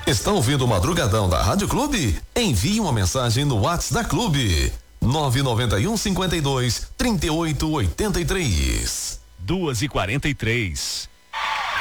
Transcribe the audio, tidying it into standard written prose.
Está ouvindo o Madrugadão da Rádio Clube? Envie uma mensagem no WhatsApp da Clube. 991 52 38 83. 2h43.